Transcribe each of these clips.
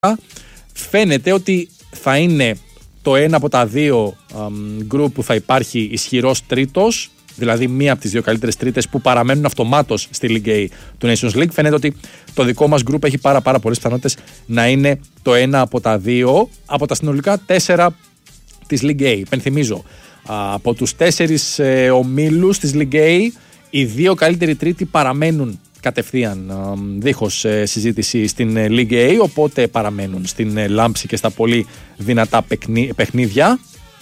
φαίνεται ότι θα είναι το ένα από τα δύο γκρουπ που θα υπάρχει ισχυρός τρίτος, δηλαδή μία από τις δύο καλύτερες τρίτες που παραμένουν αυτομάτως στη League A του Nations League. Φαίνεται ότι το δικό μας γκρουπ έχει πάρα πολλές πιθανότητες να είναι το ένα από τα δύο από τα συνολικά 4 της League A. Υπενθυμίζω, από τους 4 ομίλους της League A, οι δύο καλύτεροι τρίτοι παραμένουν κατευθείαν δίχως συζήτηση στην League A, οπότε παραμένουν στην λάμψη και στα πολύ δυνατά παιχνίδια.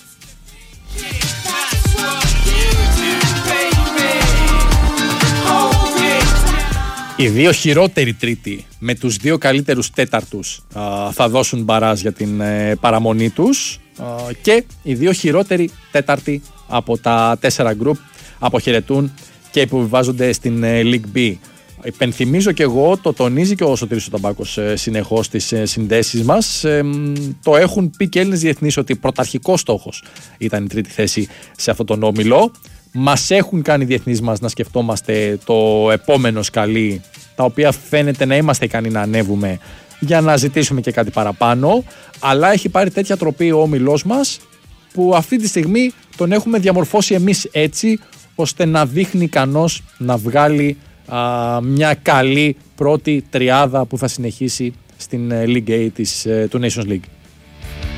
Οι δύο χειρότεροι τρίτοι με τους δύο καλύτερους τέταρτους θα δώσουν μπαράζ για την παραμονή τους, και οι δύο χειρότεροι τέταρτοι από τα 4 γκρουπ αποχαιρετούν και υποβιβάζονται στην League B. Υπενθυμίζω και εγώ, το τονίζει και ο Σωτήρης ο Ταμπάκος συνεχώς στις συνδέσεις μας, το έχουν πει και Έλληνες διεθνείς ότι πρωταρχικός στόχος ήταν η τρίτη θέση σε αυτόν τον όμιλο. Μας έχουν κάνει οι διεθνείς μας να σκεφτόμαστε το επόμενο σκαλί, τα οποία φαίνεται να είμαστε ικανοί να ανέβουμε για να ζητήσουμε και κάτι παραπάνω, αλλά έχει πάρει τέτοια τροπή ο όμιλός μας που αυτή τη στιγμή τον έχουμε διαμορφώσει εμείς έτσι ώστε να δείχνει ικανός να βγάλει μια καλή πρώτη τριάδα που θα συνεχίσει στην League A του Nations League.